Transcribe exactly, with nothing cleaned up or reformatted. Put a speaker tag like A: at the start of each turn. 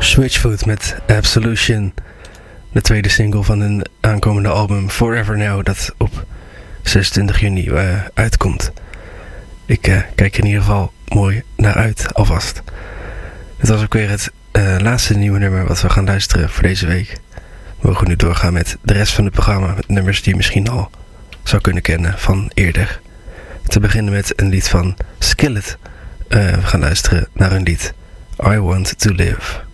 A: Switchfoot met Absolution, de tweede single van hun aankomende album Forever Now, dat op zesentwintig juni uh, uitkomt. Ik uh, kijk er in ieder geval mooi naar uit, alvast. Dit was ook weer het uh, laatste nieuwe nummer wat we gaan luisteren voor deze week. We mogen nu doorgaan met de rest van het programma, met nummers die je misschien al zou kunnen kennen van eerder. Te beginnen met een lied van Skillet. Uh, we gaan luisteren naar hun lied I Want To Live.